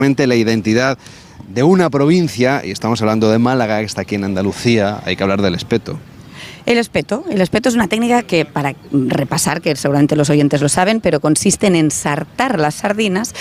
la identidad de una provincia, y estamos hablando de Málaga, que está aquí en Andalucía, hay que hablar del espeto. El espeto es una técnica que, para repasar, que seguramente los oyentes lo saben, pero consiste en ensartar las sardinas